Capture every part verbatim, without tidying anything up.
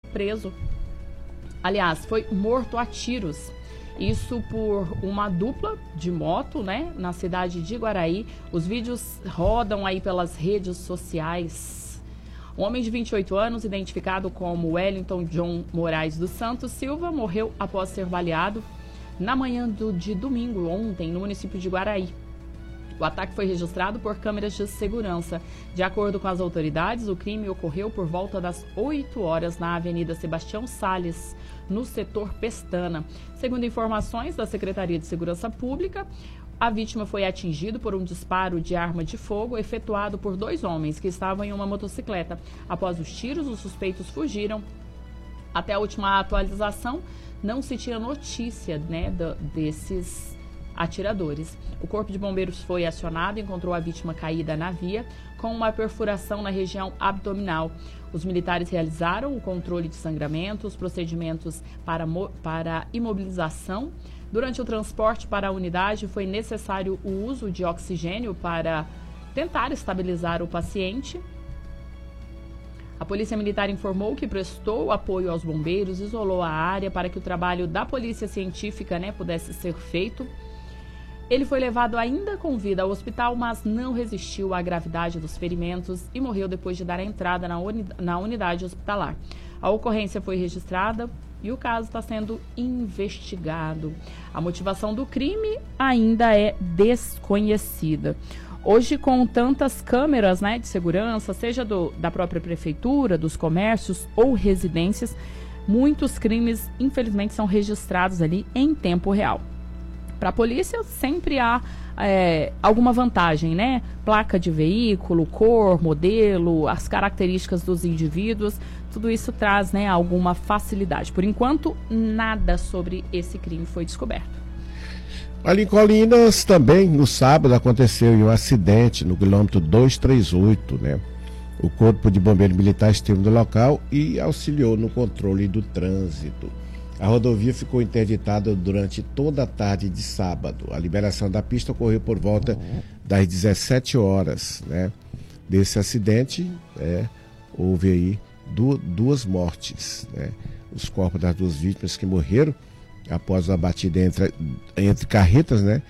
preso. Aliás, foi morto a tiros. Isso por uma dupla de moto, né, na cidade de Iguaraí. Os vídeos rodam aí pelas redes sociais. Um homem de vinte e oito anos, identificado como Wellington John Moraes dos Santos Silva, morreu após ser baleado na manhã do, de domingo, ontem, no município de Iguaraí. O ataque foi registrado por câmeras de segurança. De acordo com as autoridades, o crime ocorreu por volta das oito horas na Avenida Sebastião Salles, no setor Pestana. Segundo informações da Secretaria de Segurança Pública, a vítima foi atingida por um disparo de arma de fogo efetuado por dois homens que estavam em uma motocicleta. Após os tiros, os suspeitos fugiram. Até a última atualização, não se tinha notícia, né, do, desses atiradores. O Corpo de Bombeiros foi acionado e encontrou a vítima caída na via com uma perfuração na região abdominal. Os militares realizaram o controle de sangramento, os procedimentos para, para imobilização. Durante o transporte para a unidade foi necessário o uso de oxigênio para tentar estabilizar o paciente. A Polícia Militar informou que prestou apoio aos bombeiros, isolou a área para que o trabalho da Polícia Científica, né, pudesse ser feito. Ele foi levado ainda com vida ao hospital, mas não resistiu à gravidade dos ferimentos e morreu depois de dar a entrada na, uni- na unidade hospitalar. A ocorrência foi registrada e o caso está sendo investigado. A motivação do crime ainda é desconhecida. Hoje, com tantas câmeras, né, de segurança, seja do, da própria prefeitura, dos comércios ou residências, muitos crimes, infelizmente, são registrados ali em tempo real. Para a polícia sempre há é, alguma vantagem, né? Placa de veículo, cor, modelo, as características dos indivíduos, tudo isso traz, né, alguma facilidade. Por enquanto, nada sobre esse crime foi descoberto. Ali em Colinas também, no sábado, aconteceu um acidente no quilômetro duzentos e trinta e oito, né? O Corpo de Bombeiros Militar esteve no local e auxiliou no controle do trânsito. A rodovia ficou interditada durante toda a tarde de sábado. A liberação da pista ocorreu por volta das dezessete horas, né? Desse acidente, é, houve aí du- duas mortes, né? Os corpos das duas vítimas que morreram após a batida entre, entre carretas, né?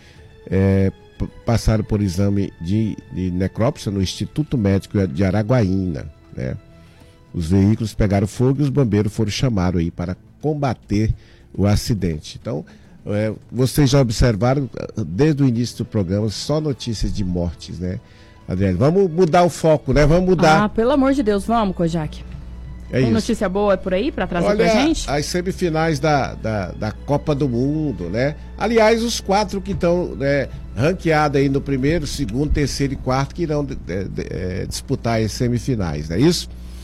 É, p- passaram por exame de, de necrópsia no Instituto Médico de Araguaína, né? Os veículos pegaram fogo e os bombeiros foram chamados aí para combater o acidente. Então, é, vocês já observaram desde o início do programa só notícias de mortes, né, Adriane? Vamos mudar o foco, né? Vamos mudar. Ah, pelo amor de Deus, vamos, Kojak. É Tem isso. notícia boa por aí para trazer Olha, pra gente? as semifinais da, da, da Copa do Mundo, né? Aliás, os quatro que estão, né, ranqueados aí no primeiro, segundo, terceiro e quarto que irão de, de, de, é, disputar as semifinais, não é isso?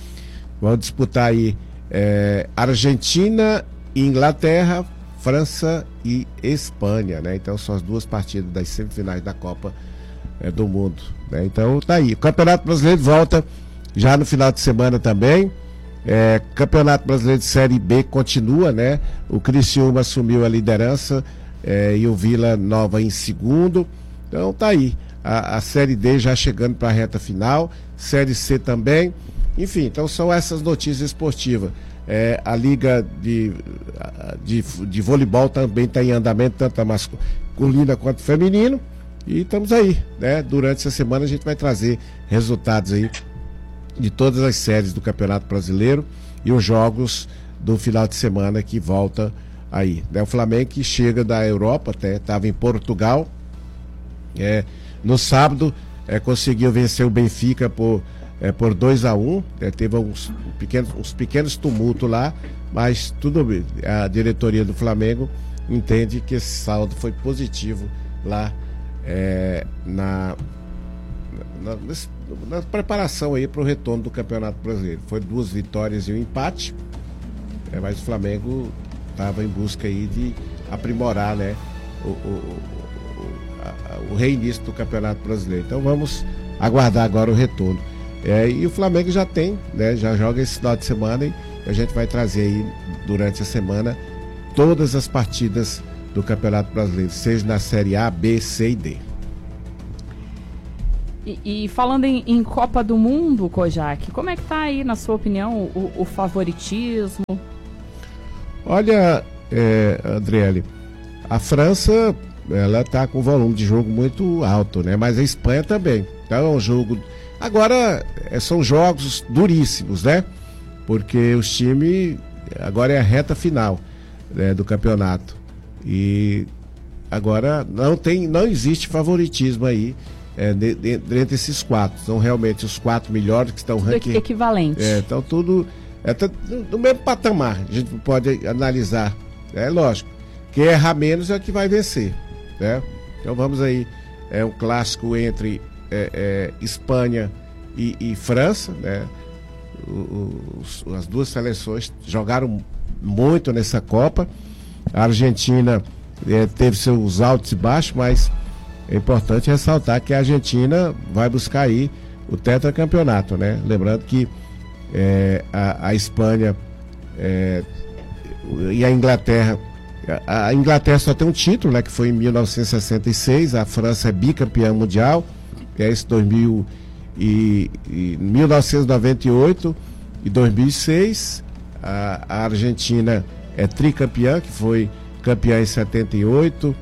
Vão disputar aí É, Argentina, Inglaterra, França e Espanha, né? Então são as duas partidas das semifinais da Copa é, do Mundo, né? Então tá aí. O Campeonato Brasileiro volta já no final de semana também. É, Campeonato Brasileiro de Série B continua, né? O Criciúma assumiu a liderança é, e o Vila Nova em segundo. Então tá aí. A, a Série D já chegando para a reta final, Série C também. Enfim, então são essas notícias esportivas. É, a Liga de, de, de Voleibol também está em andamento, tanto a masculina quanto feminino. E estamos aí, né? Durante essa semana a gente vai trazer resultados aí de todas as séries do Campeonato Brasileiro e os jogos do final de semana que volta aí, né? O Flamengo que chega da Europa, até estava em Portugal, é, no sábado é, conseguiu vencer o Benfica por É, por dois a um, é, teve uns pequenos, uns pequenos tumultos lá, mas tudo bem. A diretoria do Flamengo entende que esse saldo foi positivo lá é, na, na, na preparação aí para o retorno do Campeonato Brasileiro. Foi duas vitórias e um empate, é, mas o Flamengo estava em busca aí de aprimorar, né, o, o, o, a, o reinício do Campeonato Brasileiro. Então vamos aguardar agora o retorno. É, e o Flamengo já tem, né, já joga esse final de semana e a gente vai trazer aí durante a semana todas as partidas do Campeonato Brasileiro, seja na Série A, B, C e D. E, e falando em, em Copa do Mundo, Kojak, como é que tá aí, na sua opinião, o, o favoritismo? Olha, é, Adriele, a França, ela tá com volume de jogo muito alto, né? Mas a Espanha também. Então é um jogo... Agora, é, são jogos duríssimos, né? Porque os times... Agora é a reta final, né, do campeonato. E agora não tem, não existe favoritismo aí é, de, de, entre esses quatro. São realmente os quatro melhores que estão ranqueados. Equivalente. É, então tudo é, tá no mesmo patamar. A gente pode analisar. É lógico. Quem errar menos é o que vai vencer, né? Então vamos aí. É um clássico entre é, é, Espanha e, e França, né? Os, as duas seleções jogaram muito nessa Copa. A Argentina é, teve seus altos e baixos, mas é importante ressaltar que a Argentina vai buscar aí o tetracampeonato, né? Lembrando que é, a, a Espanha é, e a Inglaterra, a, a Inglaterra só tem um título, né? Que foi em mil novecentos e sessenta e seis. A França é bicampeã mundial, que é esse dois mil e mil novecentos e noventa e oito e dois mil e seis. A, a Argentina é tricampeã, que foi campeã em setenta e oito,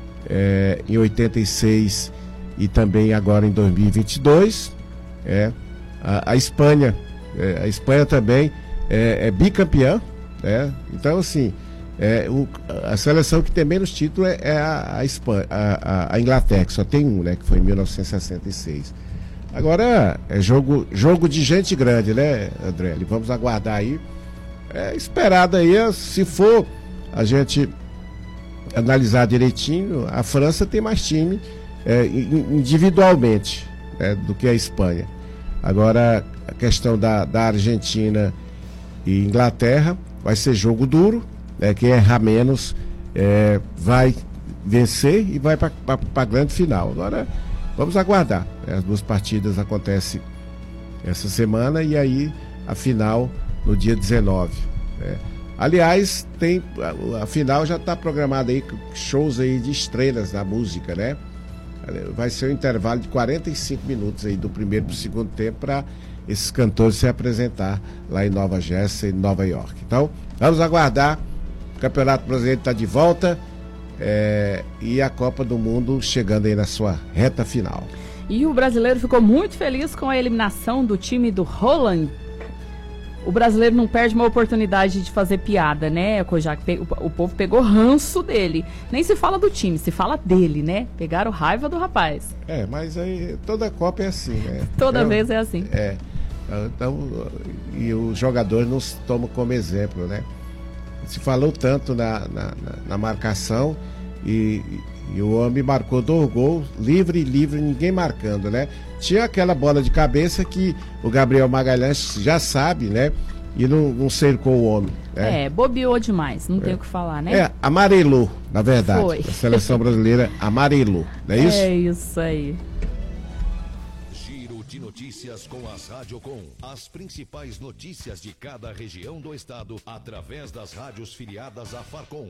é, em oitenta e seis e também agora em dois mil e vinte e dois. É, a, a Espanha, é, a Espanha também é, é bicampeã, né? Então assim, é, o, a seleção que tem menos título é, é a, a, Espanha, a, a, a Inglaterra, que só tem um, né? Que foi em mil novecentos e sessenta e seis. Agora é jogo, jogo de gente grande, né, André? Vamos aguardar aí. É esperado aí, se for a gente analisar direitinho, a França tem mais time é, individualmente, né, do que a Espanha. Agora, a questão da, da Argentina e Inglaterra vai ser jogo duro, né, quem errar menos é, vai vencer e vai para a grande final. Agora, vamos aguardar. As duas partidas acontecem essa semana e aí a final no dia dezenove. Né? Aliás, tem, a, a final já está programada aí, shows aí de estrelas da música, né? Vai ser um intervalo de quarenta e cinco minutos aí do primeiro para o segundo tempo para esses cantores se apresentar lá em Nova Jersey, Nova York. Então, vamos aguardar. O Campeonato Brasileiro está de volta. É, e a Copa do Mundo chegando aí na sua reta final. E o brasileiro ficou muito feliz com a eliminação do time do Holland. O brasileiro não perde uma oportunidade de fazer piada, né, Kojak? O povo pegou ranço dele. Nem se fala do time, se fala dele, né? Pegaram raiva do rapaz. É, mas aí toda Copa é assim, né? Toda então, vez é assim. É. Então, e os jogadores não se tomam como exemplo, né? Se falou tanto na, na, na marcação e, e o homem marcou dois gols, livre, livre, ninguém marcando, né? Tinha aquela bola de cabeça que o Gabriel Magalhães já sabe, né? E não, não cercou o homem. Né? É, bobeou demais, não é. tem o que falar, né? É, amarelou, na verdade. Foi. A seleção brasileira amarelou, não é isso? É isso aí. De notícias com as Radiocom. As principais notícias de cada região do estado através das rádios filiadas à Farcom.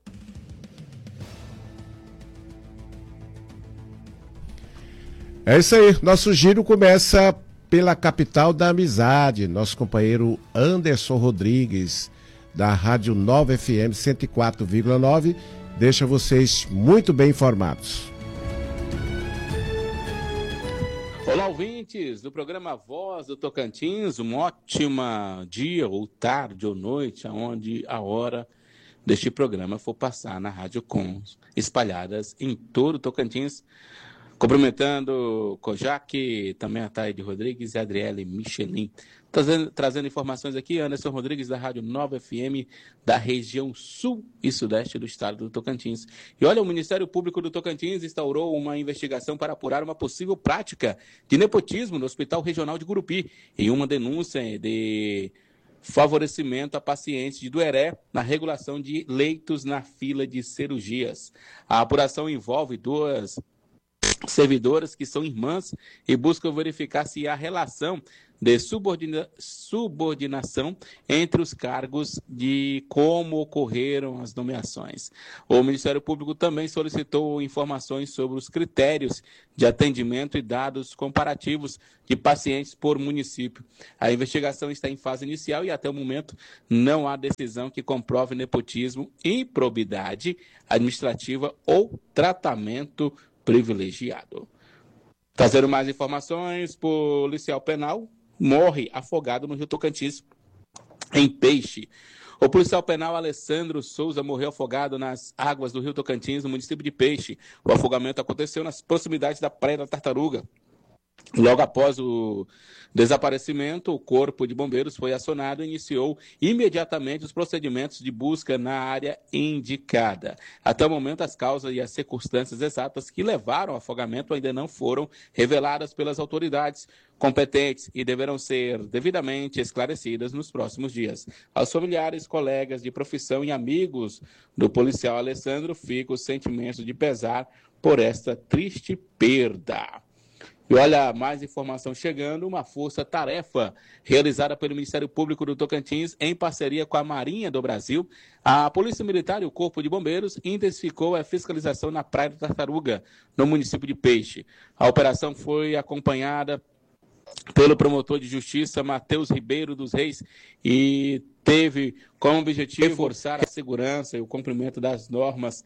É isso aí. Nosso giro começa pela capital da amizade. Nosso companheiro Anderson Rodrigues, da Rádio Nova F M cento e quatro vírgula nove, deixa vocês muito bem informados. Olá, ouvintes do programa Voz do Tocantins, um ótimo dia, ou tarde, ou noite, aonde a hora deste programa for passar na Rádio Com, espalhadas em todo o Tocantins, cumprimentando Kojak, também a Taide Rodrigues e a Adriele Michelin. Trazendo, trazendo informações aqui, Anderson Rodrigues, da Rádio Nova F M, da região sul e sudeste do estado do Tocantins. E olha, o Ministério Público do Tocantins instaurou uma investigação para apurar uma possível prática de nepotismo no Hospital Regional de Gurupi, em uma denúncia de favorecimento a pacientes de Dueré na regulação de leitos na fila de cirurgias. A apuração envolve duas servidoras que são irmãs e buscam verificar se há relação de subordina- subordinação entre os cargos de como ocorreram as nomeações. O Ministério Público também solicitou informações sobre os critérios de atendimento e dados comparativos de pacientes por município. A investigação está em fase inicial e até o momento não há decisão que comprove nepotismo, improbidade administrativa ou tratamento privilegiado. Trazendo mais informações, policial penal morre afogado no Rio Tocantins, em Peixe. O policial penal Alessandro Souza morreu afogado nas águas do Rio Tocantins, no município de Peixe. O afogamento aconteceu nas proximidades da Praia da Tartaruga. Logo após o desaparecimento, o Corpo de Bombeiros foi acionado e iniciou imediatamente os procedimentos de busca na área indicada. Até o momento, as causas e as circunstâncias exatas que levaram ao afogamento ainda não foram reveladas pelas autoridades competentes e deverão ser devidamente esclarecidas nos próximos dias. Aos familiares, colegas de profissão e amigos do policial Alessandro, fica o sentimento de pesar por esta triste perda. E olha, mais informação chegando, uma força-tarefa realizada pelo Ministério Público do Tocantins em parceria com a Marinha do Brasil. A Polícia Militar e o Corpo de Bombeiros intensificou a fiscalização na Praia da Tartaruga, no município de Peixe. A operação foi acompanhada pelo promotor de justiça Matheus Ribeiro dos Reis e teve como objetivo reforçar a segurança e o cumprimento das normas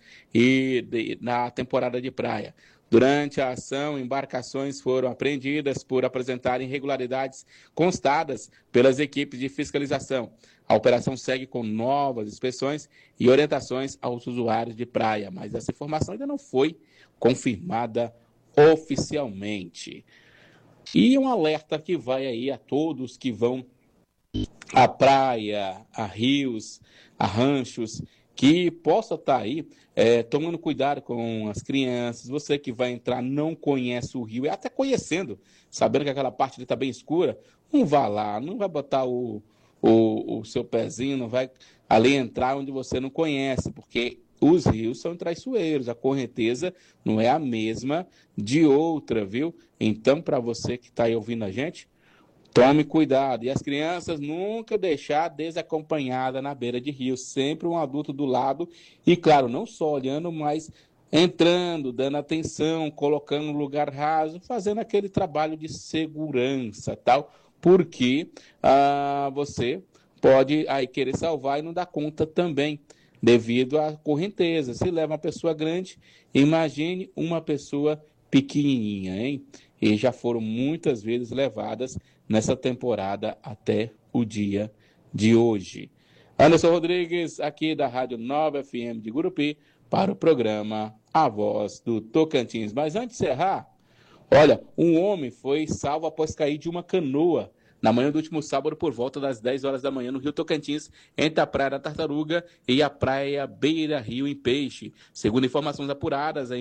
e de, na temporada de praia. Durante a ação, embarcações foram apreendidas por apresentarem irregularidades constadas pelas equipes de fiscalização. A operação segue com novas inspeções e orientações aos usuários de praia, mas essa informação ainda não foi confirmada oficialmente. E um alerta que vai aí a todos que vão à praia, a rios, a ranchos, que possa estar aí é, tomando cuidado com as crianças. Você que vai entrar não conhece o rio, e até conhecendo, sabendo que aquela parte está bem escura, não vá lá, não vai botar o, o, o seu pezinho, não vai ali entrar onde você não conhece, porque os rios são traiçoeiros, a correnteza não é a mesma de outra, viu? Então, para você que está aí ouvindo a gente, tome cuidado. E as crianças nunca deixar desacompanhada na beira de rio. Sempre um adulto do lado. E, claro, não só olhando, mas entrando, dando atenção, colocando no lugar raso, fazendo aquele trabalho de segurança, tal. Porque ah, você pode aí querer salvar e não dar conta também, devido à correnteza. Se leva uma pessoa grande, imagine uma pessoa pequenininha, hein? E já foram muitas vezes levadas nessa temporada até o dia de hoje. Anderson Rodrigues, aqui da Rádio Nova F M de Gurupi, para o programa A Voz do Tocantins. Mas antes de encerrar, olha, um homem foi salvo após cair de uma canoa na manhã do último sábado, por volta das dez horas da manhã, no Rio Tocantins, entre a Praia da Tartaruga e a Praia Beira Rio, em Peixe. Segundo informações apuradas,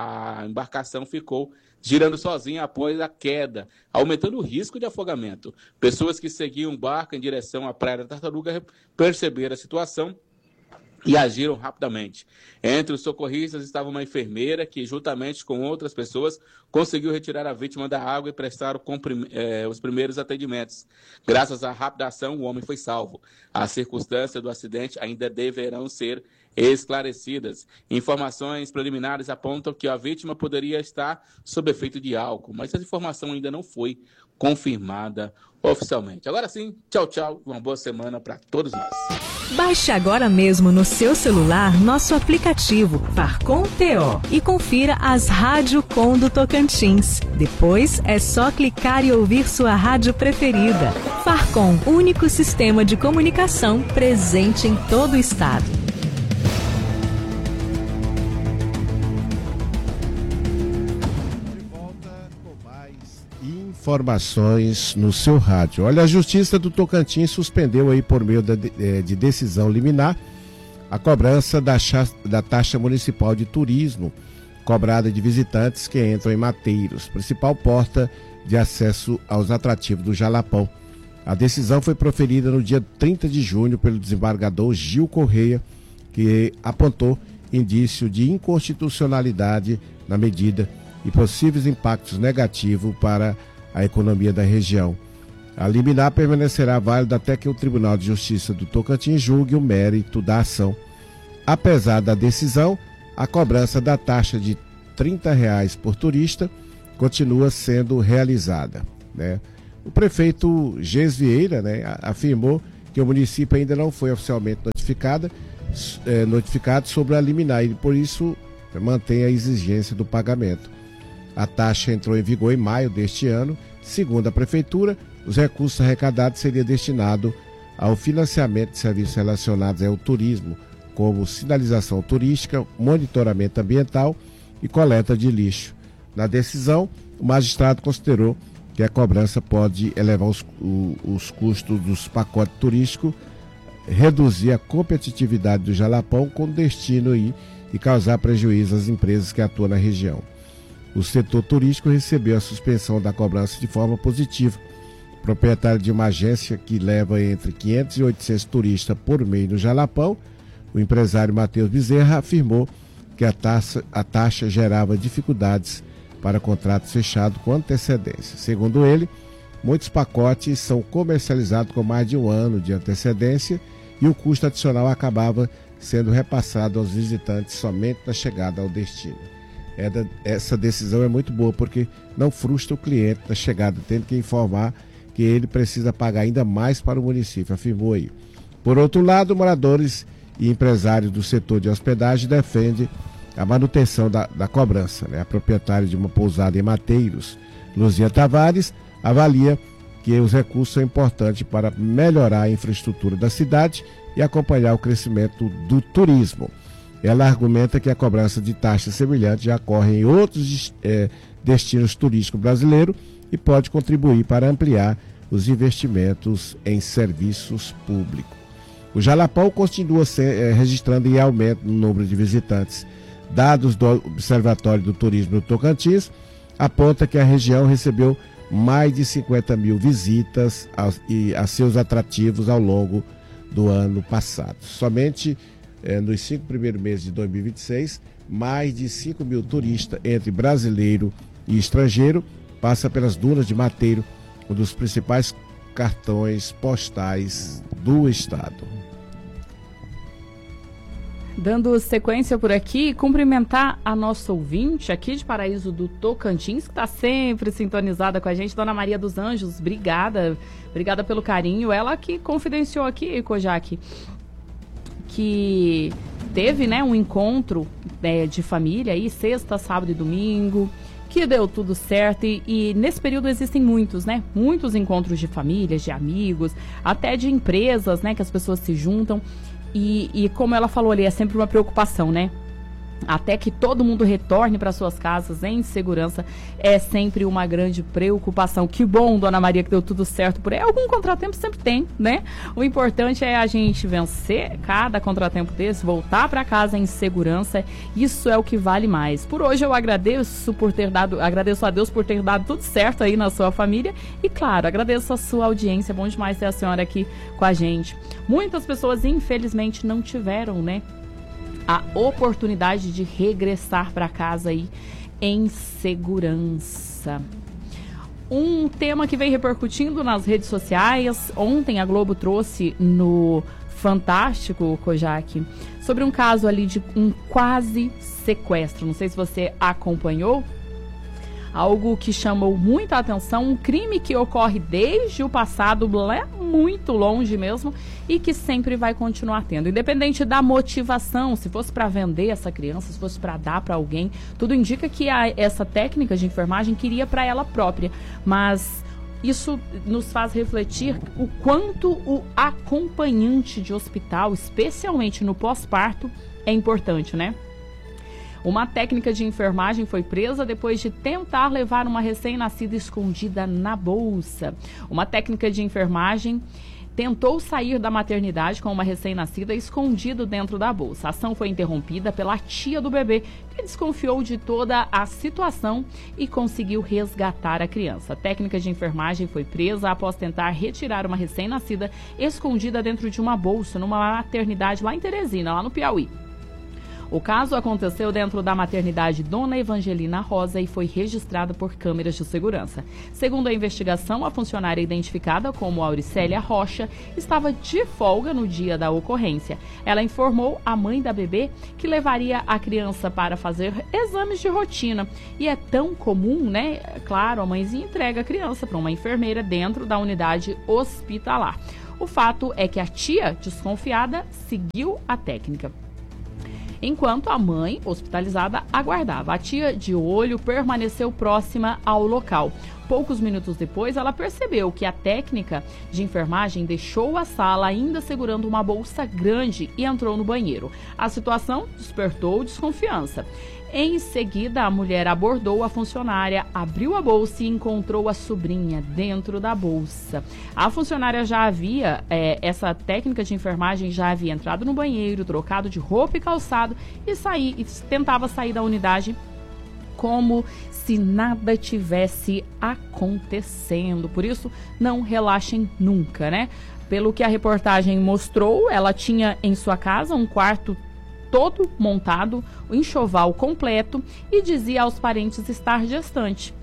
a embarcação ficou girando sozinha após a queda, aumentando o risco de afogamento. Pessoas que seguiam o barco em direção à Praia da Tartaruga perceberam a situação e agiram rapidamente. Entre os socorristas estava uma enfermeira que, juntamente com outras pessoas, conseguiu retirar a vítima da água e prestar eh, os primeiros atendimentos. Graças à rápida ação, o homem foi salvo. As circunstâncias do acidente ainda deverão ser esclarecidas. Informações preliminares apontam que a vítima poderia estar sob efeito de álcool, mas essa informação ainda não foi confirmada oficialmente. Agora sim, tchau, tchau, uma boa semana para todos nós. Baixe agora mesmo no seu celular nosso aplicativo Farcom T O e confira as Rádio Com do Tocantins. Depois é só clicar e ouvir sua rádio preferida. Farcom, único sistema de comunicação presente em todo o estado. Informações no seu rádio. Olha, a Justiça do Tocantins suspendeu aí por meio da, de decisão liminar a cobrança da, da taxa municipal de turismo cobrada de visitantes que entram em Mateiros, principal porta de acesso aos atrativos do Jalapão. A decisão foi proferida no dia trinta de junho pelo desembargador Gil Correia, que apontou indício de inconstitucionalidade na medida e possíveis impactos negativos para a economia da região. A liminar permanecerá válida até que o Tribunal de Justiça do Tocantins julgue o mérito da ação. Apesar da decisão, a cobrança da taxa de trinta reais por turista continua sendo realizada, né? O prefeito Ges Vieira, né, afirmou que o município ainda não foi oficialmente notificado, é, notificado sobre a liminar e, por isso, mantém a exigência do pagamento. A taxa entrou em vigor em maio deste ano. Segundo a prefeitura, os recursos arrecadados seriam destinados ao financiamento de serviços relacionados ao turismo, como sinalização turística, monitoramento ambiental e coleta de lixo. Na decisão, o magistrado considerou que a cobrança pode elevar os, o, os custos dos pacotes turísticos, reduzir a competitividade do Jalapão com destino aí e causar prejuízo às empresas que atuam na região. O setor turístico recebeu a suspensão da cobrança de forma positiva. O proprietário de uma agência que leva entre quinhentos e oitocentos turistas por mês no Jalapão, o empresário Matheus Bezerra, afirmou que a taxa, a taxa gerava dificuldades para contratos fechados com antecedência. Segundo ele, muitos pacotes são comercializados com mais de um ano de antecedência e o custo adicional acabava sendo repassado aos visitantes somente na chegada ao destino. Essa decisão é muito boa porque não frustra o cliente na chegada, tendo que informar que ele precisa pagar ainda mais para o município, afirmou aí. Por outro lado, moradores e empresários do setor de hospedagem defendem a manutenção da, da cobrança, né? A proprietária de uma pousada em Mateiros, Luzia Tavares, avalia que os recursos são importantes para melhorar a infraestrutura da cidade e acompanhar o crescimento do turismo. Ela argumenta que a cobrança de taxas semelhantes já ocorre em outros é, destinos turísticos brasileiros e pode contribuir para ampliar os investimentos em serviços públicos. O Jalapão continua se, é, registrando em aumento no número de visitantes. Dados do Observatório do Turismo do Tocantins apontam que a região recebeu mais de cinquenta mil visitas a, e, a seus atrativos ao longo do ano passado. Somente eh, nos cinco primeiros meses de dois mil e vinte e seis, mais de cinco mil turistas, entre brasileiro e estrangeiro, passa pelas dunas de Mateiro, um dos principais cartões postais do estado. Dando sequência por aqui, cumprimentar a nossa ouvinte aqui de Paraíso do Tocantins, que está sempre sintonizada com a gente, Dona Maria dos Anjos, obrigada, obrigada pelo carinho. Ela que confidenciou aqui, Kojak, que teve, né, um encontro é, de família aí, sexta, sábado e domingo, que deu tudo certo e, e nesse período existem muitos, né, muitos encontros de famílias, de amigos, até de empresas, né, que as pessoas se juntam. E, e como ela falou ali, é sempre uma preocupação, né? Até que todo mundo retorne para suas casas em segurança, é sempre uma grande preocupação. Que bom, Dona Maria, que deu tudo certo por aí. Algum contratempo sempre tem, né? O importante é a gente vencer cada contratempo desse, voltar para casa em segurança. Isso é o que vale mais. Por hoje eu agradeço por ter dado, agradeço a Deus por ter dado tudo certo aí na sua família. E claro, agradeço a sua audiência. É bom demais ter a senhora aqui com a gente. Muitas pessoas, infelizmente, não tiveram, né, a oportunidade de regressar para casa aí em segurança. Um tema que vem repercutindo nas redes sociais, ontem a Globo trouxe no Fantástico, Kojak, sobre um caso ali de um quase sequestro. Não sei se você acompanhou. Algo que chamou muita atenção, um crime que ocorre desde o passado, muito longe mesmo, e que sempre vai continuar tendo. Independente da motivação, se fosse para vender essa criança, se fosse para dar para alguém, tudo indica que a, essa técnica de enfermagem queria para ela própria. Mas isso nos faz refletir o quanto o acompanhante de hospital, especialmente no pós-parto, é importante, né? Uma técnica de enfermagem foi presa depois de tentar levar uma recém-nascida escondida na bolsa. Uma técnica de enfermagem tentou sair da maternidade com uma recém-nascida escondido dentro da bolsa. A ação foi interrompida pela tia do bebê, que desconfiou de toda a situação e conseguiu resgatar a criança. A técnica de enfermagem foi presa após tentar retirar uma recém-nascida escondida dentro de uma bolsa numa maternidade lá em Teresina, lá no Piauí. O caso aconteceu dentro da maternidade Dona Evangelina Rosa e foi registrado por câmeras de segurança. Segundo a investigação, a funcionária identificada como Auricélia Rocha estava de folga no dia da ocorrência. Ela informou a mãe da bebê que levaria a criança para fazer exames de rotina. E é tão comum, né? Claro, a mãezinha entrega a criança para uma enfermeira dentro da unidade hospitalar. O fato é que a tia, desconfiada, seguiu a técnica. Enquanto a mãe, hospitalizada, aguardava. A tia, de olho, permaneceu próxima ao local. Poucos minutos depois, ela percebeu que a técnica de enfermagem deixou a sala ainda segurando uma bolsa grande e entrou no banheiro. A situação despertou desconfiança. Em seguida, a mulher abordou a funcionária, abriu a bolsa e encontrou a sobrinha dentro da bolsa. A funcionária já havia, é, essa técnica de enfermagem já havia entrado no banheiro, trocado de roupa e calçado e, saí, e tentava sair da unidade como se nada tivesse acontecendo. Por isso, não relaxem nunca, né? Pelo que a reportagem mostrou, ela tinha em sua casa um quarto todo montado, o enxoval completo e dizia aos parentes estar gestante.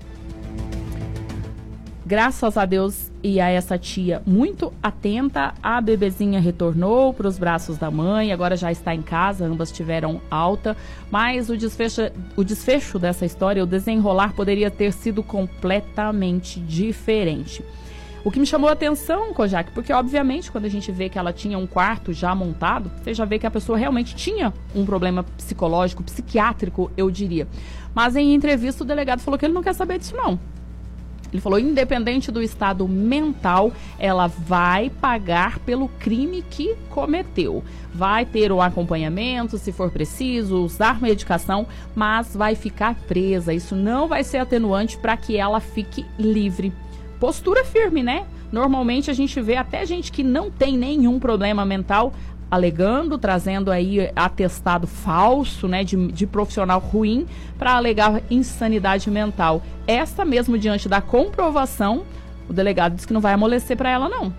Graças a Deus e a essa tia muito atenta, a bebezinha retornou para os braços da mãe, agora já está em casa, ambas tiveram alta, mas o desfecho, o desfecho dessa história, o desenrolar, poderia ter sido completamente diferente. O que me chamou a atenção, Kojak, porque obviamente quando a gente vê que ela tinha um quarto já montado, você já vê que a pessoa realmente tinha um problema psicológico, psiquiátrico, eu diria. Mas em entrevista o delegado falou que ele não quer saber disso não. Ele falou, independente do estado mental, ela vai pagar pelo crime que cometeu. Vai ter o acompanhamento, se for preciso, usar medicação, mas vai ficar presa. Isso não vai ser atenuante para que ela fique livre. Postura firme, né? Normalmente a gente vê até gente que não tem nenhum problema mental alegando, trazendo aí atestado falso, né, de, de profissional ruim para alegar insanidade mental. Essa mesmo, diante da comprovação, o delegado disse que não vai amolecer para ela, não.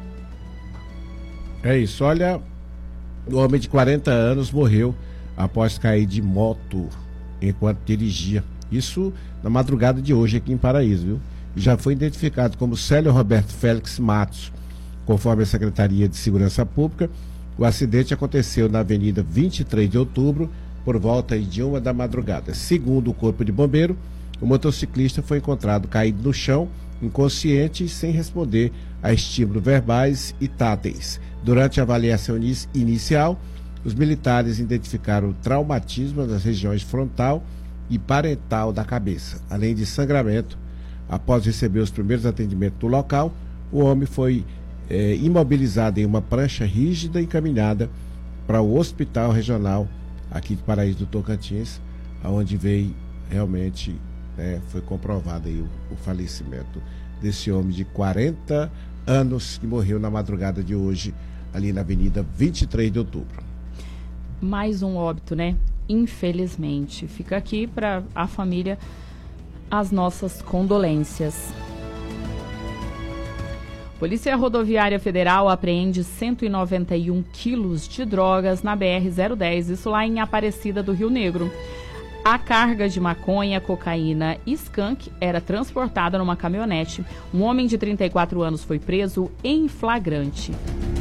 É isso. Olha, o homem de quarenta anos morreu após cair de moto enquanto dirigia. Isso na madrugada de hoje aqui em Paraíso, viu? Já foi identificado como Célio Roberto Félix Matos. Conforme a Secretaria de Segurança Pública, o acidente aconteceu na Avenida vinte e três de outubro, por volta de uma da madrugada. Segundo o Corpo de Bombeiro, o motociclista foi encontrado caído no chão, inconsciente e sem responder a estímulos verbais e táteis. Durante a avaliação inicial, os militares identificaram traumatismo nas regiões frontal e parental da cabeça, além de sangramento. Após receber os primeiros atendimentos do local, o homem foi é, imobilizado em uma prancha rígida e encaminhada para o Hospital Regional aqui de Paraíso do Tocantins, onde veio realmente, é, foi comprovado aí o, o falecimento desse homem de quarenta anos que morreu na madrugada de hoje, ali na Avenida vinte e três de outubro. Mais um óbito, né? Infelizmente. Fica aqui para a família as nossas condolências. Polícia Rodoviária Federal apreende cento e noventa e um quilos de drogas na B R zero dez, isso lá em Aparecida do Rio Negro. A carga de maconha, cocaína e skunk era transportada numa caminhonete. Um homem de trinta e quatro anos foi preso em flagrante.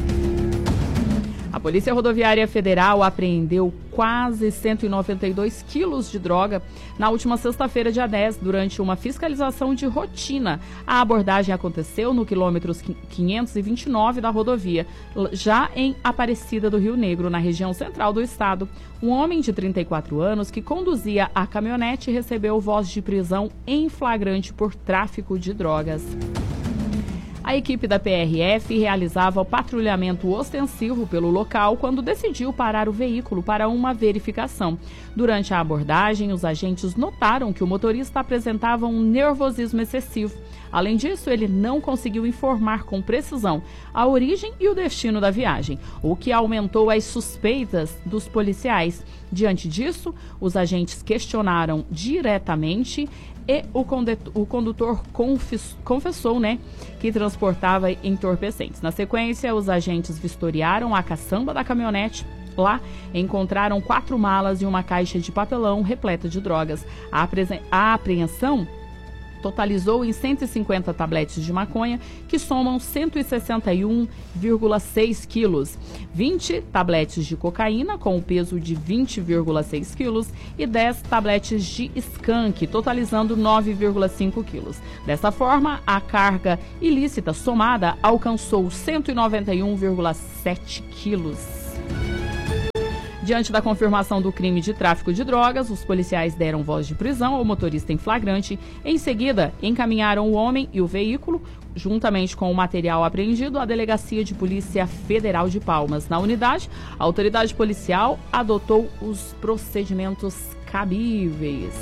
A Polícia Rodoviária Federal apreendeu quase cento e noventa e dois quilos de droga na última sexta-feira, dia dez, durante uma fiscalização de rotina. A abordagem aconteceu no quilômetro quinhentos e vinte e nove da rodovia, já em Aparecida do Rio Negro, na região central do estado. Um homem de trinta e quatro anos que conduzia a caminhonete recebeu voz de prisão em flagrante por tráfico de drogas. A equipe da P R F realizava o patrulhamento ostensivo pelo local quando decidiu parar o veículo para uma verificação. Durante a abordagem, os agentes notaram que o motorista apresentava um nervosismo excessivo. Além disso, ele não conseguiu informar com precisão a origem e o destino da viagem, o que aumentou as suspeitas dos policiais. Diante disso, os agentes questionaram diretamente e o, o condutor confes, confessou, né, que transportava entorpecentes. Na sequência, os agentes vistoriaram a caçamba da caminhonete Lá, encontraram quatro malas e uma caixa de papelão repleta de drogas. A, apresen- a apreensão totalizou em cento e cinquenta tabletes de maconha, que somam cento e sessenta e um vírgula seis quilos, vinte tabletes de cocaína, com o peso de vinte vírgula seis quilos, e dez tabletes de skunk, totalizando nove vírgula cinco quilos. Dessa forma, a carga ilícita somada alcançou cento e noventa e um vírgula sete quilos. Diante da confirmação do crime de tráfico de drogas, os policiais deram voz de prisão ao motorista em flagrante. Em seguida, encaminharam o homem e o veículo, juntamente com o material apreendido, à Delegacia de Polícia Federal de Palmas. Na unidade, a autoridade policial adotou os procedimentos cabíveis.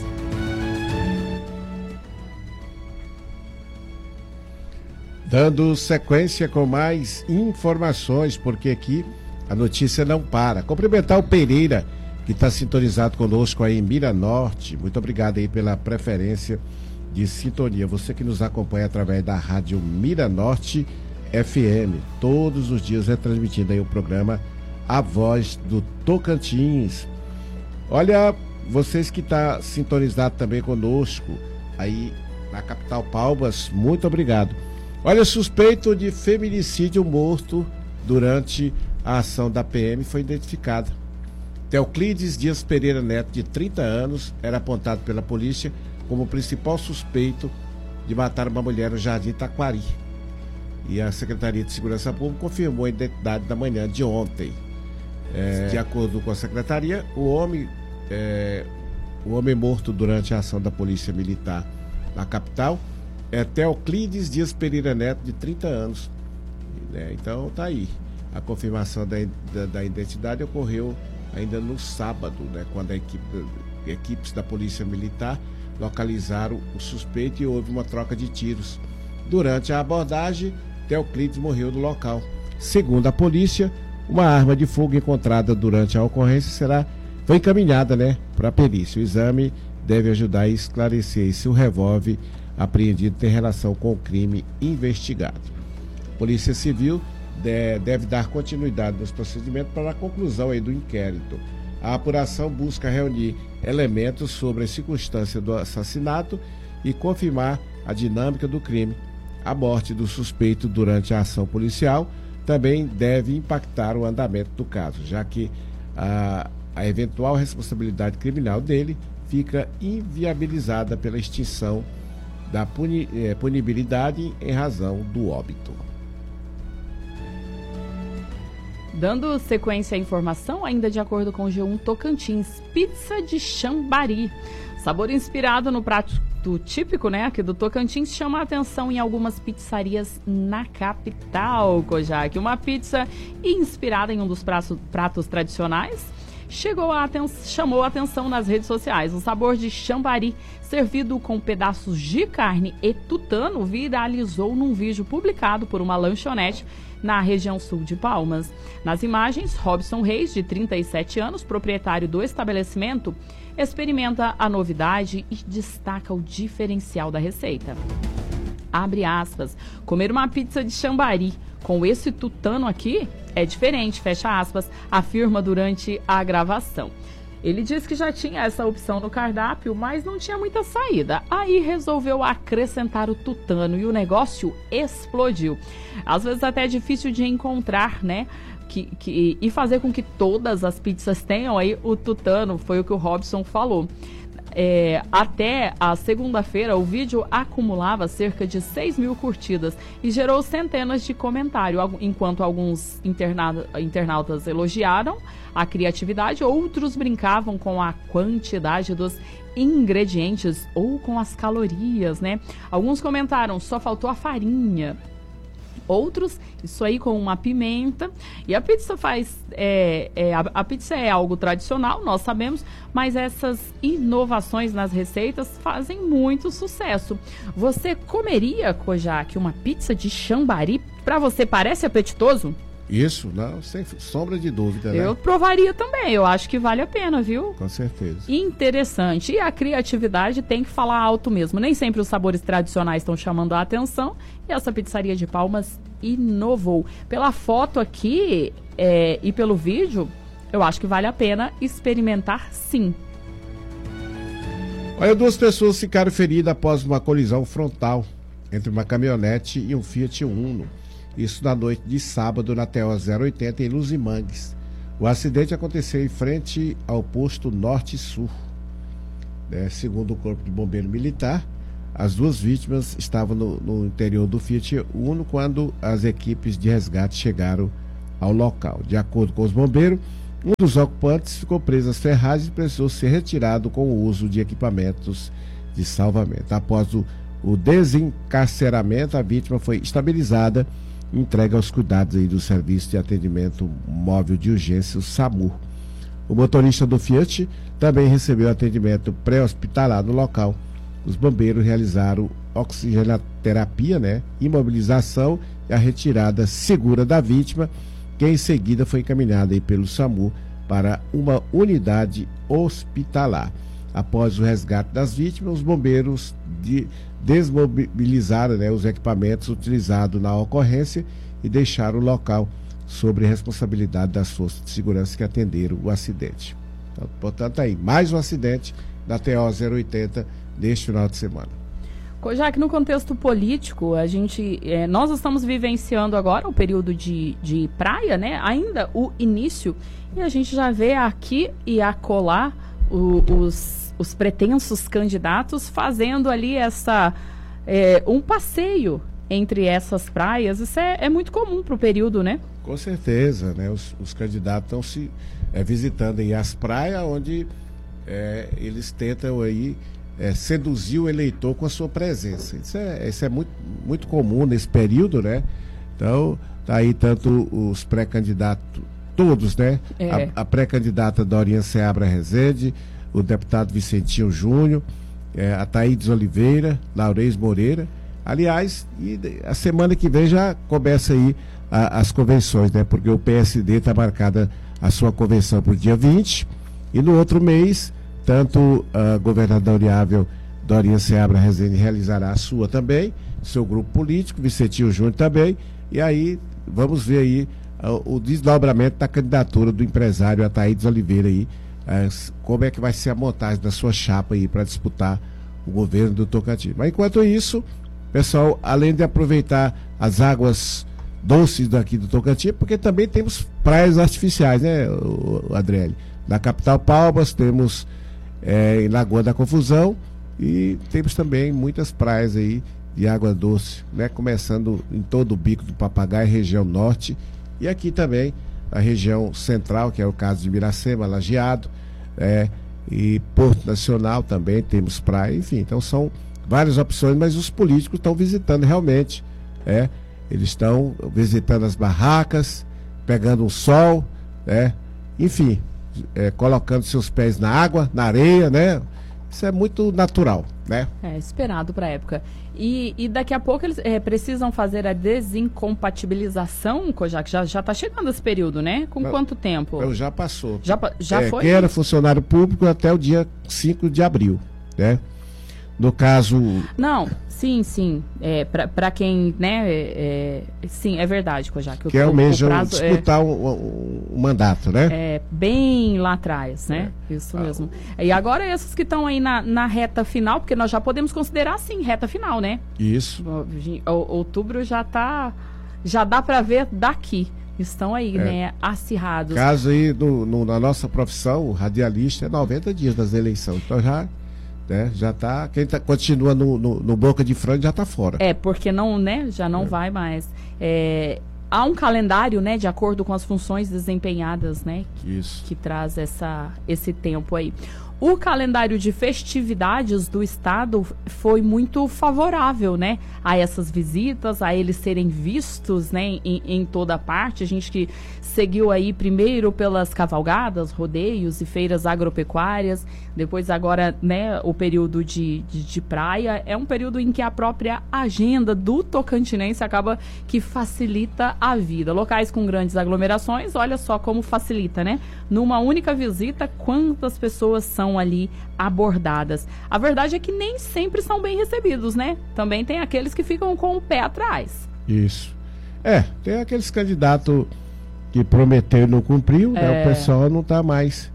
Dando sequência com mais informações, porque aqui a notícia não para. Cumprimentar o Pereira, que está sintonizado conosco aí em Mira Norte. Muito obrigado aí pela preferência de sintonia. Você que nos acompanha através da rádio Mira Norte F M. Todos os dias retransmitindo aí o programa A Voz do Tocantins. Olha, vocês que estão tá sintonizados também conosco aí na capital Palmas, muito obrigado. Olha, suspeito de feminicídio morto durante a ação da P M foi identificada. Teoclides Dias Pereira Neto, de trinta anos, era apontado pela polícia como principal suspeito de matar uma mulher no Jardim Taquari. E a Secretaria de Segurança Pública confirmou a identidade da manhã de ontem. É, de acordo com a Secretaria, o homem, é, o homem morto durante a ação da Polícia Militar na capital é Teoclides Dias Pereira Neto, de trinta anos. É, então tá aí. A confirmação da, da, da identidade ocorreu ainda no sábado, né, quando a equipe, equipes da Polícia Militar localizaram o suspeito e houve uma troca de tiros. Durante a abordagem, Teoclides morreu no local. Segundo a polícia, uma arma de fogo encontrada durante a ocorrência será, foi encaminhada, né, para a perícia. O exame deve ajudar a esclarecer se o revólver apreendido tem relação com o crime investigado. Polícia Civil deve dar continuidade nos procedimentos para a conclusão aí do inquérito. A apuração busca reunir elementos sobre a circunstância do assassinato e confirmar a dinâmica do crime. A morte do suspeito durante a ação policial também deve impactar o andamento do caso, já que a, a eventual responsabilidade criminal dele fica inviabilizada pela extinção da puni, eh, punibilidade em razão do óbito. Dando sequência à informação, ainda de acordo com o G um Tocantins, pizza de chambari. Sabor inspirado no prato típico, né, aqui do Tocantins, chama a atenção em algumas pizzarias na capital, Kojak. Uma pizza inspirada em um dos pratos, pratos tradicionais chegou a aten- chamou a atenção nas redes sociais. O sabor de chambari, servido com pedaços de carne e tutano, viralizou num vídeo publicado por uma lanchonete na região sul de Palmas. Nas imagens, Robson Reis, de trinta e sete anos, proprietário do estabelecimento, experimenta a novidade e destaca o diferencial da receita. Abre aspas, comer uma pizza de chambari com esse tutano aqui é diferente, fecha aspas, afirma durante a gravação. Ele diz que já tinha essa opção no cardápio, mas não tinha muita saída. Aí resolveu acrescentar o tutano e o negócio explodiu. Às vezes até é difícil de encontrar, né? Que, que, e fazer com que todas as pizzas tenham aí o tutano, foi o que o Robson falou. É, até a segunda-feira, o vídeo acumulava cerca de seis mil curtidas e gerou centenas de comentários, enquanto alguns interna- internautas elogiaram a criatividade, outros brincavam com a quantidade dos ingredientes ou com as calorias, né? Alguns comentaram, só faltou a farinha. Outros, isso aí com uma pimenta. E a pizza faz... É, é, a, a pizza é algo tradicional, nós sabemos, mas essas inovações nas receitas fazem muito sucesso. Você comeria, Kojak, uma pizza de chambari? Pra você parece apetitoso? Isso, não, sem sombra de dúvida, né? Eu provaria também, eu acho que vale a pena, viu? Com certeza. Interessante. E a criatividade tem que falar alto mesmo. Nem sempre os sabores tradicionais estão chamando a atenção. E essa pizzaria de Palmas inovou. Pela foto aqui é, e pelo vídeo, eu acho que vale a pena experimentar sim. Olha, duas pessoas ficaram feridas após uma colisão frontal entre uma caminhonete e um Fiat Uno. Isso na noite de sábado na T O zero oitenta em Luzimangues. O acidente aconteceu em frente ao posto Norte-Sul. É, segundo o Corpo de Bombeiro Militar, as duas vítimas estavam no, no interior do Fiat Uno quando as equipes de resgate chegaram ao local. De acordo com os bombeiros, um dos ocupantes ficou preso às ferragens e precisou ser retirado com o uso de equipamentos de salvamento. Após o, o desencarceramento, a vítima foi estabilizada e entregue aos cuidados aí do Serviço de Atendimento Móvel de Urgência, o SAMU. O motorista do Fiat também recebeu atendimento pré-hospitalar no local. Os bombeiros realizaram oxigenoterapia, né, imobilização e a retirada segura da vítima, que em seguida foi encaminhada aí pelo SAMU para uma unidade hospitalar. Após o resgate das vítimas, os bombeiros de, desmobilizaram, né, os equipamentos utilizados na ocorrência e deixaram o local sob responsabilidade das forças de segurança que atenderam o acidente. Então, portanto, aí, mais um acidente na T O zero oitenta neste final de semana. Já que no contexto político, a gente, é, nós estamos vivenciando agora o período de, de praia, né? Ainda o início, e a gente já vê aqui e acolá o, os, os pretensos candidatos fazendo ali essa, é, um passeio entre essas praias. Isso é, é muito comum para o período, né? Com certeza, né? Os, os candidatos estão se é, visitando aí as praias onde é, eles tentam aí É, seduzir o eleitor com a sua presença. Isso é, isso é muito, muito comum nesse período, né? Então, tá aí tanto os pré-candidatos, todos, né? É. A, a pré-candidata Dorinha Seabra Rezende, o deputado Vicentinho Júnior, é, a Thaídes Oliveira, Laurez Moreira. Aliás, e a semana que vem já começa aí a, as convenções, né? Porque o P S D está marcada a sua convenção para o dia vinte, e no outro mês tanto a governadoriável Dorinha Seabra Rezende realizará a sua também, seu grupo político, Vicentinho Júnior também, e aí vamos ver aí uh, o desdobramento da candidatura do empresário Ataídes Oliveira aí, uh, como é que vai ser a montagem da sua chapa aí para disputar o governo do Tocantins. Mas enquanto isso, pessoal, além de aproveitar as águas doces daqui do Tocantins, porque também temos praias artificiais, né, Adriele? Na capital Palmas temos É, em Lagoa da Confusão, e temos também muitas praias aí de água doce, né? Começando em todo o Bico do Papagaio, região norte, e aqui também a região central, que é o caso de Miracema, Lajeado, é, e Porto Nacional também temos praia, enfim, então são várias opções, mas os políticos estão visitando realmente, é, eles estão visitando as barracas, pegando um sol, é, enfim, É, colocando seus pés na água, na areia, né? Isso é muito natural, né? É, esperado para a época. E, e daqui a pouco eles é, precisam fazer a desincompatibilização, Kojak, já já está chegando esse período, né? Com não, quanto tempo? Não, já passou. Já, já é, foi? Quem era funcionário público até o dia cinco de abril, né? No caso... Não, sim, sim. É, para quem, né, é, é, sim, é verdade, Kojak. Que almejam disputar o, o, o mandato, né? É, bem lá atrás, né? É. Isso mesmo. Ah, e agora esses que estão aí na, na reta final, porque nós já podemos considerar, sim, reta final, né? Isso. O, outubro já tá, já dá para ver daqui. Estão aí, é. né, acirrados. Caso aí, no, no, na nossa profissão, o radialista é noventa dias das eleições, então já... Né? Já tá, quem tá, continua no, no, no boca de frango já está fora. É, porque não, né, já não é. vai mais. É, há um calendário, né, de acordo com as funções desempenhadas, né, que, Isso. que traz essa, esse tempo aí. O calendário de festividades do estado foi muito favorável, né, a essas visitas, a eles serem vistos, né, em, em toda parte. A gente que seguiu aí primeiro pelas cavalgadas, rodeios e feiras agropecuárias, depois agora, né, o período de, de, de praia. É um período em que a própria agenda do tocantinense acaba que facilita a vida. Locais com grandes aglomerações, olha só como facilita, né? Numa única visita, quantas pessoas são ali abordadas. A verdade é que nem sempre são bem recebidos, né? Também tem aqueles que ficam com o pé atrás. Isso. É, tem aqueles candidatos que prometeu e não cumpriu, É. né? O pessoal não está mais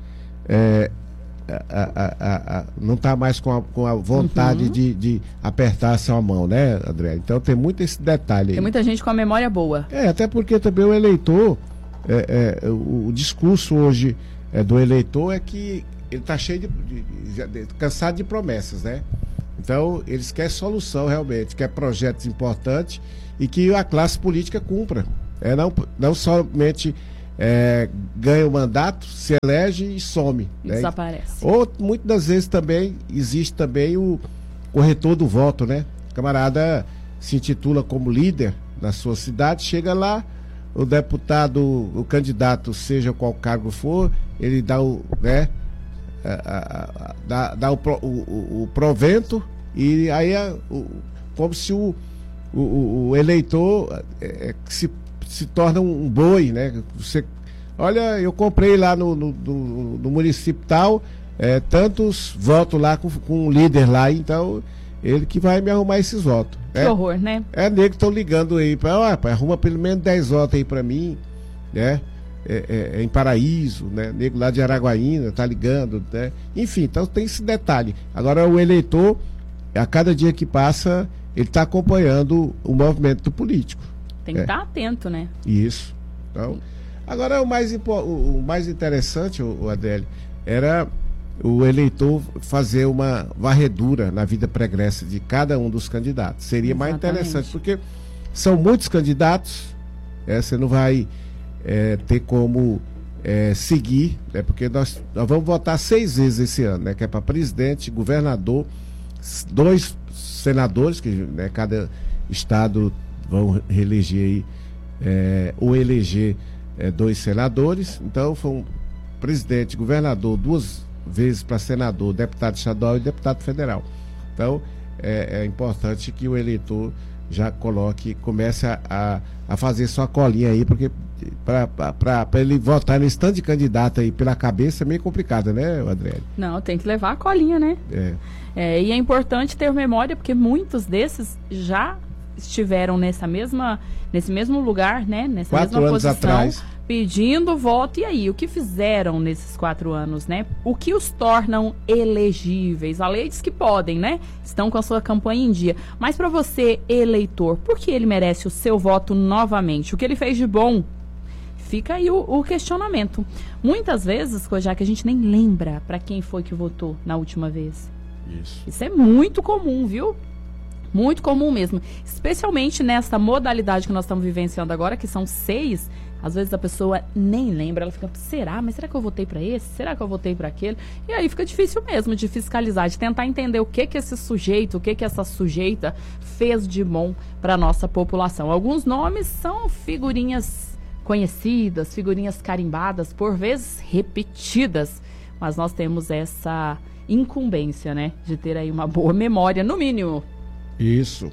é, a, a, a, a, não está mais com a, com a vontade Uhum. de, de apertar a sua mão, né, André? Então tem muito esse detalhe aí. Tem muita gente com a memória boa. É, até porque também o eleitor, é, é, o, o discurso hoje é, do eleitor é que ele está cheio de, de, de, de cansado de promessas, né? Então eles querem solução realmente, querem projetos importantes e que a classe política cumpra. É, não, não somente é, ganha o mandato, se elege e some. E Né? desaparece. Ou muitas das vezes também existe também o corretor do voto, né? O camarada se intitula como líder na sua cidade, chega lá, o deputado, o candidato, seja qual cargo for, ele dá o, né, a, a, a, dá, dá o, pro, o, o, o provento e aí é o, como se o, o, o eleitor é, se, se torna um boi, né? Você, olha, eu comprei lá no, no, no, no município tal, é, tantos votos lá com, com um líder lá, então ele que vai me arrumar esses votos. Que É, horror, né? é nego que estão ligando aí, pra, ó, rapaz, arruma pelo menos dez votos aí pra mim, né? É, é, é em Paraíso, né? Nego lá de Araguaína tá ligando, né? Enfim, então tem esse detalhe. Agora o eleitor, a cada dia que passa, ele está acompanhando o movimento do político. Tem que É. estar atento, né? Isso. Então, agora o mais, impo- o o mais interessante, o, o Adélio, era o eleitor fazer uma varredura na vida pregressa de cada um dos candidatos. Seria mais Exatamente. interessante, porque são muitos candidatos, é, você não vai é, ter como é, seguir, né, porque nós, nós vamos votar seis vezes esse ano, né, que é para presidente, governador, s- dois senadores, que né, cada estado vão reeleger aí, é, ou eleger é, dois senadores. Então foi um presidente, governador, duas vezes para senador, deputado estadual e deputado federal. Então é, é importante que o eleitor já coloque, comece a, a, a fazer sua colinha aí, porque para ele votar nesse tanto de candidato aí pela cabeça é meio complicado, né, André? Não, tem que levar a colinha, né? É. É, e é importante ter memória, porque muitos desses já estiveram nessa mesma, nesse mesmo lugar, né? Nessa Quatro mesma anos posição, atrás. pedindo voto. E aí, o que fizeram nesses quatro anos, né? O que os tornam elegíveis? A lei diz que podem, né? Estão com a sua campanha em dia. Mas para você, eleitor, por que ele merece o seu voto novamente? O que ele fez de bom? Fica aí o, o questionamento. Muitas vezes, já que a gente nem lembra para quem foi que votou na última vez. Isso. Isso é muito comum, viu? Muito comum mesmo. Especialmente nessa modalidade que nós estamos vivenciando agora, que são seis. Às vezes a pessoa nem lembra, ela fica, será? Mas será que eu votei para esse? Será que eu votei para aquele? E aí fica difícil mesmo de fiscalizar, de tentar entender o que que esse sujeito, o que que essa sujeita fez de bom para a nossa população. Alguns nomes são figurinhas conhecidas, figurinhas carimbadas, por vezes repetidas, mas nós temos essa incumbência, né, de ter aí uma boa memória, no mínimo. Isso.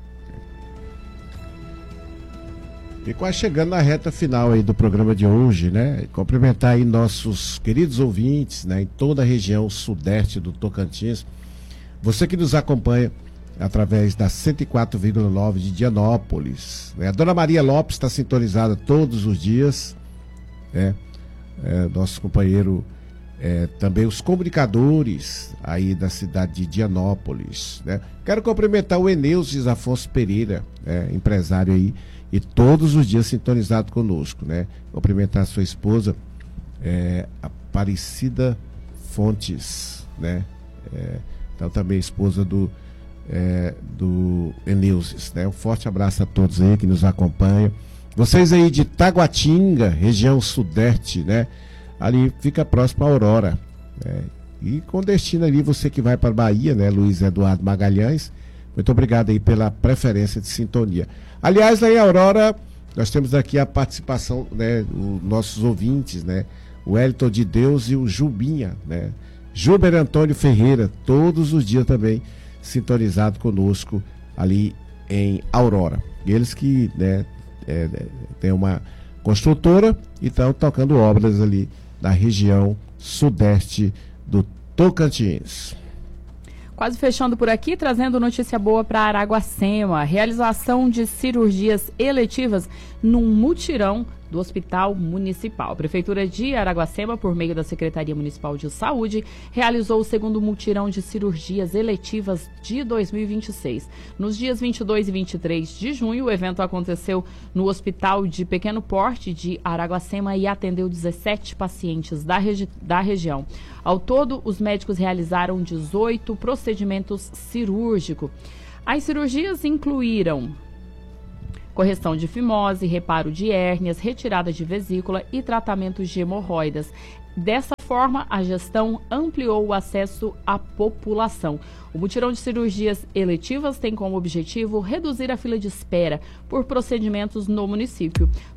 E quase chegando na reta final aí do programa de hoje, né? Cumprimentar aí nossos queridos ouvintes, né? Em toda a região sudeste do Tocantins. Você que nos acompanha através da cento e quatro vírgula nove de Dianópolis, né? A Dona Maria Lopes está sintonizada todos os dias, né? É, nosso companheiro, é, também os comunicadores aí da cidade de Dianópolis, né? Quero cumprimentar o Eneusis Afonso Pereira, né? Empresário aí, e todos os dias sintonizado conosco, né? Cumprimentar a sua esposa, é, Aparecida Fontes, né? É, então também esposa do, é, do Eneusis, né? Um forte abraço a todos aí que nos acompanham. Vocês aí de Taguatinga, região sudeste, né? Ali fica próximo a Aurora, né? E com destino ali, você que vai para a Bahia, né? Luiz Eduardo Magalhães, muito obrigado aí pela preferência de sintonia. Aliás, lá em Aurora, nós temos aqui a participação, né, os nossos ouvintes, né, o Elton de Deus e o Jubinha, né, Júber Antônio Ferreira, todos os dias também sintonizado conosco ali em Aurora. Eles que, né, é, tem uma construtora e estão tocando obras ali na região sudeste do Tocantins. Quase fechando por aqui, trazendo notícia boa para Araguacema. Realização de cirurgias eletivas num mutirão do do Hospital Municipal. A Prefeitura de Araguacema, por meio da Secretaria Municipal de Saúde, realizou o segundo mutirão de cirurgias eletivas de dois mil e vinte e seis. Nos dias vinte e dois e vinte e três de junho, o evento aconteceu no Hospital de Pequeno Porte de Araguacema e atendeu dezessete pacientes da, regi- da região. Ao todo, os médicos realizaram dezoito procedimentos cirúrgicos. As cirurgias incluíram correção de fimose, reparo de hérnias, retirada de vesícula e tratamentos de hemorroidas. Dessa forma, a gestão ampliou o acesso à população. O mutirão de cirurgias eletivas tem como objetivo reduzir a fila de espera por procedimentos no município.